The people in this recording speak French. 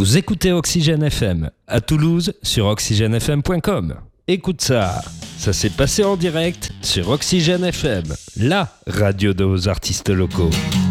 Vous écoutez Oxygène FM à Toulouse sur oxygenefm.com. Écoute ça, ça s'est passé en direct sur Oxygène FM, la radio de vos artistes locaux.